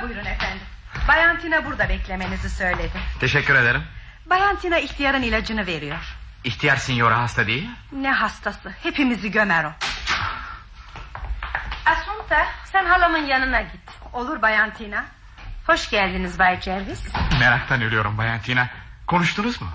buyurun efendim. Bayan Tina burada beklemenizi söyledi. Teşekkür ederim. Bayan Tina ihtiyarın ilacını veriyor. İhtiyar sinyora hasta değil. Ne hastası, hepimizi gömer o. Asunta, sen halamın yanına git. Olur Bayan Tina. Hoş geldiniz Bay Jervis. Meraktan ölüyorum Bayan Tina. Konuştunuz mu?